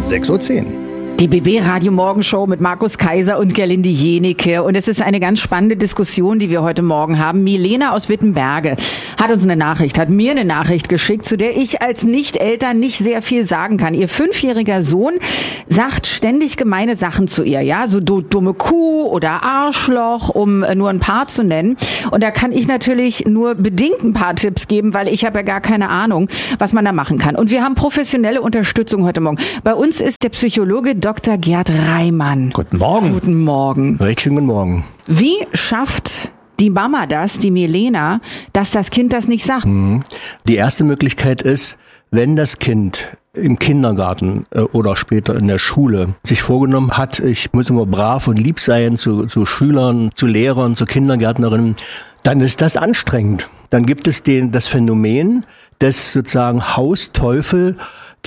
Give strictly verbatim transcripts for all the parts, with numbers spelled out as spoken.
sechs Uhr zehn. Die B B Radio Morgenshow mit Markus Kaiser und Gerlinde Jenike. Und es ist eine ganz spannende Diskussion, die wir heute Morgen haben. Milena aus Wittenberge hat uns eine Nachricht, hat mir eine Nachricht geschickt, zu der ich als Nicht-Eltern nicht sehr viel sagen kann. Ihr fünfjähriger Sohn sagt ständig gemeine Sachen zu ihr, ja, so dumme Kuh oder Arschloch, um nur ein paar zu nennen. Und da kann ich natürlich nur bedingt ein paar Tipps geben, weil ich habe ja gar keine Ahnung, was man da machen kann. Und wir haben professionelle Unterstützung heute Morgen. Bei uns ist der Psychologe Doktor Gerd Reimann. Guten Morgen. Guten Morgen. Recht schönen guten Morgen. Wie schafft die Mama das, die Milena, dass das Kind das nicht sagt? Die erste Möglichkeit ist, wenn das Kind im Kindergarten äh, oder später in der Schule sich vorgenommen hat, ich muss immer brav und lieb sein zu, zu Schülern, zu Lehrern, zu Kindergärtnerinnen, dann ist das anstrengend. Dann gibt es den, das Phänomen des sozusagen Hausteufel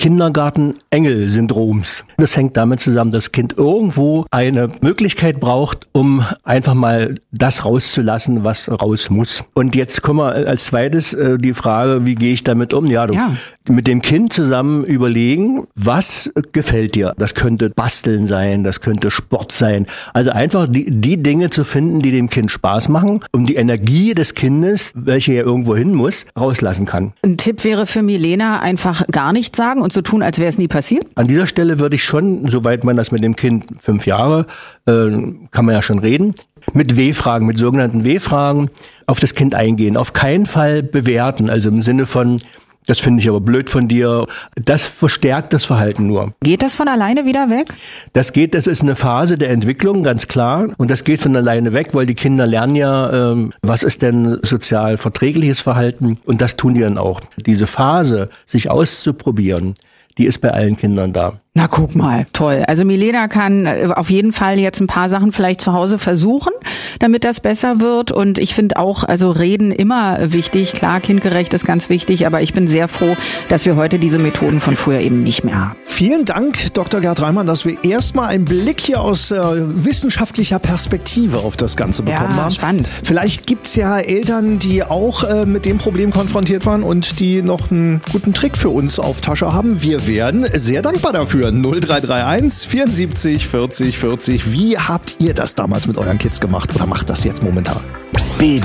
Kindergarten-Engel-Syndroms. Das hängt damit zusammen, dass das Kind irgendwo eine Möglichkeit braucht, um einfach mal das rauszulassen, was raus muss. Und jetzt kommen wir als zweites äh, die Frage, wie gehe ich damit um? Ja, du, Ja. mit dem Kind zusammen überlegen, was gefällt dir? Das könnte Basteln sein, das könnte Sport sein. Also einfach die, die Dinge zu finden, die dem Kind Spaß machen, um die Energie des Kindes, welche ja irgendwo hin muss, rauslassen kann. Ein Tipp wäre für Milena einfach gar nichts sagen und so tun, als wäre es nie passiert? An dieser Stelle würde ich schon, soweit man das mit dem Kind fünf Jahre, äh, kann man ja schon reden, mit W-Fragen, mit sogenannten W-Fragen auf das Kind eingehen. Auf keinen Fall bewerten, also im Sinne von, das finde ich aber blöd von dir. Das verstärkt das Verhalten nur. Geht das von alleine wieder weg? Das geht, das ist eine Phase der Entwicklung, ganz klar. Und das geht von alleine weg, weil die Kinder lernen ja, ähm, was ist denn sozial verträgliches Verhalten? Und das tun die dann auch. Diese Phase, sich auszuprobieren, die ist bei allen Kindern da. Na, guck mal, toll. Also Milena kann auf jeden Fall jetzt ein paar Sachen vielleicht zu Hause versuchen, damit das besser wird. Und ich finde auch, also Reden immer wichtig. Klar, kindgerecht ist ganz wichtig, aber ich bin sehr froh, dass wir heute diese Methoden von früher eben nicht mehr haben. Vielen Dank, Doktor Gerd Reimann, dass wir erstmal einen Blick hier aus äh, wissenschaftlicher Perspektive auf das Ganze bekommen Ja, haben. spannend. Vielleicht gibt's ja Eltern, die auch äh, mit dem Problem konfrontiert waren und die noch einen guten Trick für uns auf Tasche haben. Wir wären sehr dankbar dafür. null drei drei eins vierundsiebzig vierzig vierzig. Wie habt ihr das damals mit euren Kids gemacht oder macht das jetzt momentan?